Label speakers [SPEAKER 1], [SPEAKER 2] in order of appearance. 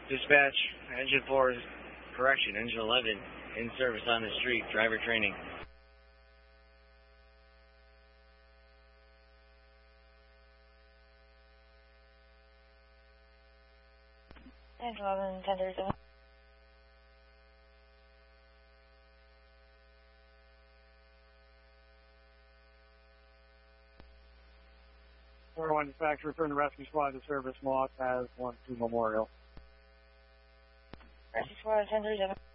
[SPEAKER 1] Dispatch, engine 4, correction, engine 11, in service on the street, driver training.
[SPEAKER 2] Engine 11, 1037.
[SPEAKER 3] One dispatch, return to rescue squad to service. Moss has 1-2 Memorial.
[SPEAKER 2] Rescue squad 1037.